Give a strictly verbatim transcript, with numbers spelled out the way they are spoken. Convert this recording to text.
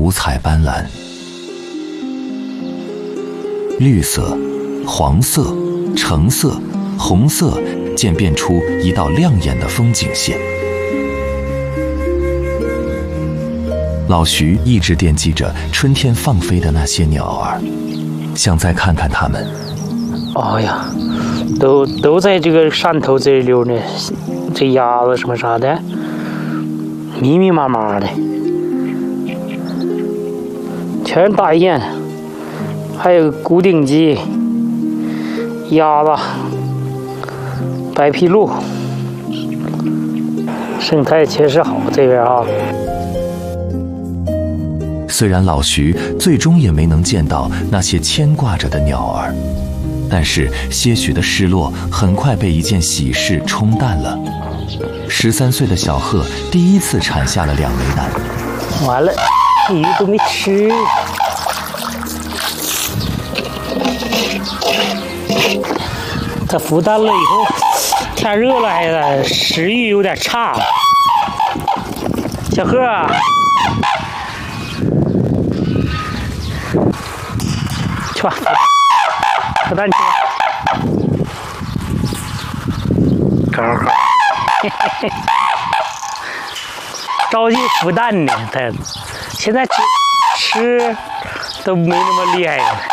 五彩斑斓，绿色、黄色、橙色、红色渐变出一道亮眼的风景线。老徐一直惦记着春天放飞的那些鸟儿，想再看看它们。 哎呀，都都在这个山头这里溜呢，这鸭子什么啥的，密密麻麻的，全是大雁，还有古顶鸡、鸭子、白皮鹭，生态确实好这边啊。 虽然老徐最终也没能见到那些牵挂着的鸟儿，但是些许的失落很快被一件喜事冲淡了。十三岁的小贺第一次产下了两枚蛋。 完了，鱼都没吃。它孵蛋了以后，天热了，孩子食欲有点差。小贺，去吧，孵蛋去吧。高高，嘿嘿嘿，着急孵蛋呢，它现在吃吃都没那么厉害了。